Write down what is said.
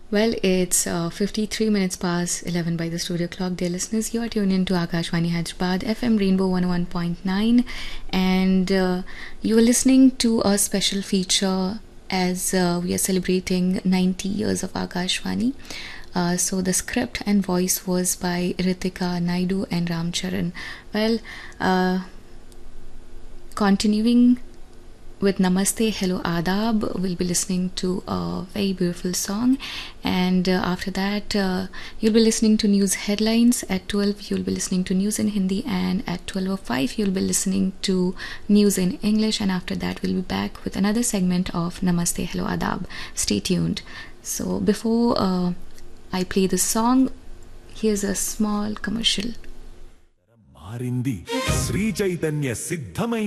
Well, it's 53 minutes past 11 by the studio clock, dear listeners. You are tuned in to Akashvani Hyderabad, FM Rainbow 101.9, and you are listening to a special feature as we are celebrating 90 years of Akashvani. So the script and voice was by Ritika Naidu and Ramcharan. Well, continuing with Namaste, Hello, Adab, we'll be listening to a very beautiful song. And after that, you'll be listening to news headlines. At 12, you'll be listening to news in Hindi. And at 12:05, you'll be listening to news in English. And after that, we'll be back with another segment of Namaste, Hello, Adab. Stay tuned. So before I play the song, here's a small commercial. మారింది శ్రీ చైతన్య సిద్ధమై